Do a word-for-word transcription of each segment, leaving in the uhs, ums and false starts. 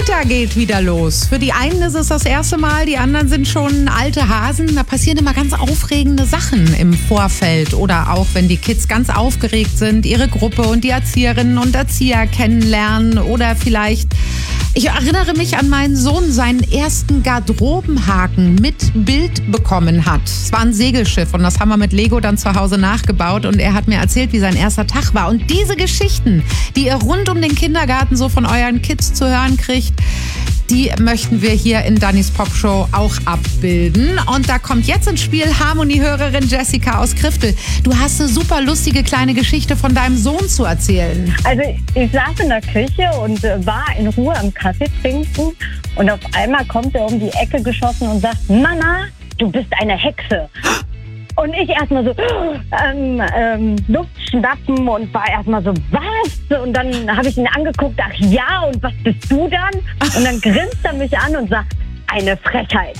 Kita geht wieder los. Für die einen ist es das erste Mal, die anderen sind schon alte Hasen. Da passieren immer ganz aufregende Sachen im Vorfeld oder auch, wenn die Kids ganz aufgeregt sind, ihre Gruppe und die Erzieherinnen und Erzieher kennenlernen oder vielleicht... Ich erinnere mich an meinen Sohn, seinen ersten Garderobenhaken mit Bild bekommen hat. Es war ein Segelschiff und das haben wir mit Lego dann zu Hause nachgebaut und er hat mir erzählt, wie sein erster Tag war. Und diese Geschichten, die ihr rund um den Kindergarten so von euren Kids zu hören kriegt, die möchten wir hier in Dannys Popshow auch abbilden. Und da kommt jetzt ins Spiel Harmonie-Hörerin Jessica aus Kriftel. Du hast eine super lustige kleine Geschichte von deinem Sohn zu erzählen. Also ich saß in der Küche und war in Ruhe am Kaffee trinken. Und auf einmal kommt er um die Ecke geschossen und sagt, Mama, du bist eine Hexe. Und ich erstmal so ähm, ähm, Luft schnappen und war erstmal so, was? Und dann habe ich ihn angeguckt, ach ja, und was bist du dann? Und dann grinst er mich an und sagt, eine Frechheit.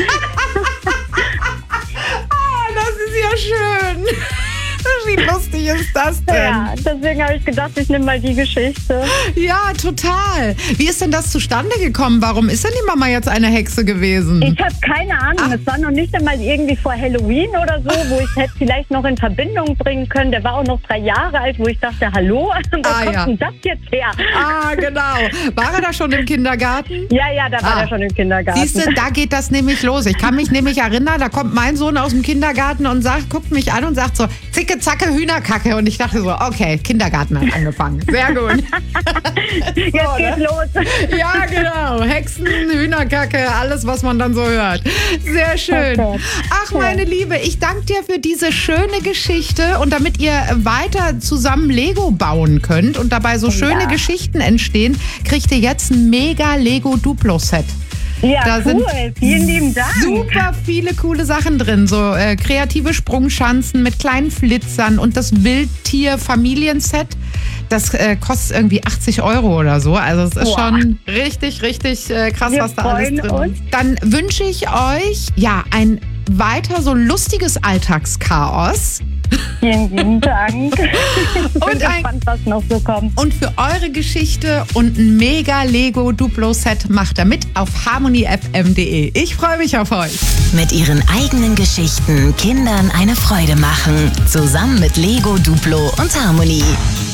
Ah, das ist ja schön. Wie lustig ist das denn? Ja, deswegen habe ich gedacht, ich nehme mal die Geschichte. Ja, total. Wie ist denn das zustande gekommen? Warum ist denn die Mama jetzt eine Hexe gewesen? Ich habe keine Ahnung. Ach. Es war noch nicht einmal irgendwie vor Halloween oder so, wo ich hätte vielleicht noch in Verbindung bringen können. Der war auch noch drei Jahre alt, wo ich dachte, hallo, wo ah, kommt ja. denn das jetzt her? Ah, genau. War er da schon im Kindergarten? Ja, ja, da war ah. er schon im Kindergarten. Siehst du, da geht das nämlich los. Ich kann mich nämlich erinnern, da kommt mein Sohn aus dem Kindergarten und sagt, guckt mich an und sagt so, zicke, zacke, Hühnerkacke. Und ich dachte so, okay, Kindergarten hat angefangen. Sehr gut. Jetzt so, geht's ne? los. Ja, genau. Hexen, Hühnerkacke, alles, was man dann so hört. Sehr schön. Okay. Ach, meine ja. Liebe, ich danke dir für diese schöne Geschichte. Und damit ihr weiter zusammen Lego bauen könnt und dabei so schöne ja. Geschichten entstehen, kriegt ihr jetzt ein mega Lego Duplo-Set. Ja, da cool. Sind Vielen lieben Dank. Super viele coole Sachen drin. So äh, kreative Sprungschanzen mit kleinen Flitzern und das Wildtier-Familienset. Das äh, kostet irgendwie achtzig Euro oder so. Also es ist Boah. schon richtig, richtig äh, krass, Wir was da alles drin uns. ist. Dann wünsche ich euch ja ein weiter so lustiges Alltagschaos. Vielen lieben Dank. Ich bin und gespannt, ein, was noch so kommt. Und für eure Geschichte und ein mega Lego Duplo-Set macht ihr mit auf harmonie f m punkt d e. Ich freue mich auf euch. Mit ihren eigenen Geschichten Kindern eine Freude machen. Zusammen mit Lego Duplo und Harmonie.